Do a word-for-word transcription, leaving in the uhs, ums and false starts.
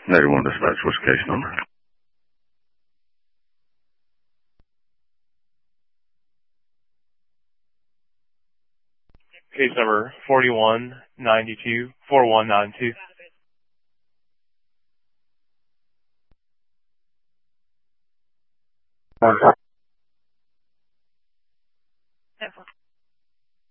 ninety-one dispatch, what's case number? Case number forty-one ninety-two, forty-one ninety-two. Okay.